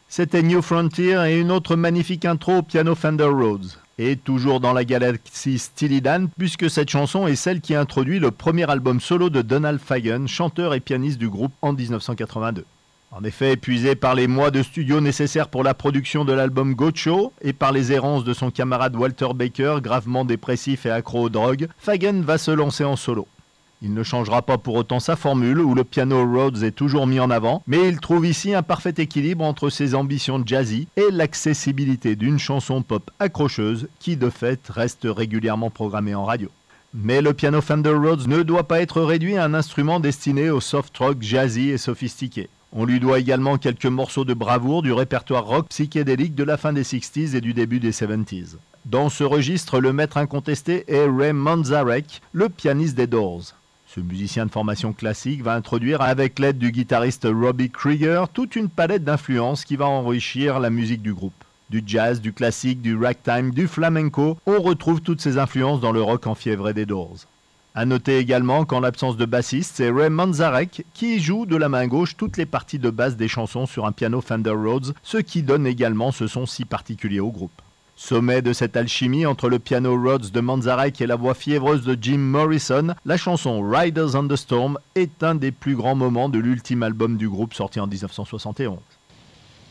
C'était New Frontier et une autre magnifique intro au piano Fender Rhodes. Et toujours dans la galaxie Steely Dan, puisque cette chanson est celle qui introduit le premier album solo de Donald Fagen, chanteur et pianiste du groupe en 1982. En effet, épuisé par les mois de studio nécessaires pour la production de l'album Gotcho et par les errances de son camarade Walter Baker, gravement dépressif et accro aux drogues, Fagen va se lancer en solo. Il ne changera pas pour autant sa formule où le piano Rhodes est toujours mis en avant, mais il trouve ici un parfait équilibre entre ses ambitions jazzy et l'accessibilité d'une chanson pop accrocheuse qui de fait reste régulièrement programmée en radio. Mais le piano Fender Rhodes ne doit pas être réduit à un instrument destiné au soft rock jazzy et sophistiqué. On lui doit également quelques morceaux de bravoure du répertoire rock psychédélique de la fin des 60s et du début des 70s. Dans ce registre, le maître incontesté est Ray Manzarek, le pianiste des Doors. Ce musicien de formation classique va introduire, avec l'aide du guitariste Robbie Krieger, toute une palette d'influences qui va enrichir la musique du groupe. Du jazz, du classique, du ragtime, du flamenco, on retrouve toutes ces influences dans le rock enfiévré des Doors. A noter également qu'en l'absence de bassiste, c'est Ray Manzarek qui joue de la main gauche toutes les parties de basse des chansons sur un piano Fender Rhodes, ce qui donne également ce son si particulier au groupe. Sommet de cette alchimie entre le piano Rhodes de Manzarek et la voix fiévreuse de Jim Morrison, la chanson Riders on the Storm est un des plus grands moments de l'ultime album du groupe sorti en 1971.